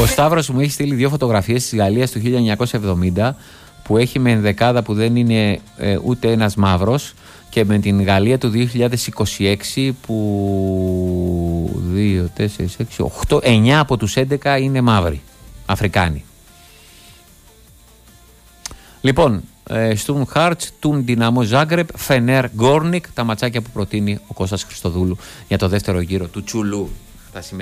Ο Σταύρος μου έχει στείλει 2 φωτογραφίες της Γαλλίας του 1970 που έχει με ενδεκάδα που δεν είναι ούτε ένας μαύρος και με την Γαλλία του 2026 που 2, 4, 6, 8, 9 από τους 11 είναι μαύροι, Αφρικάνοι. Λοιπόν, Στουρμ Χάρτς, Τουν Δυναμό Ζάγκρεπ, Φενέρ Γκόρνικ, τα ματσάκια που προτείνει ο Κώστας Χριστοδούλου για το δεύτερο γύρο του Τσουλού.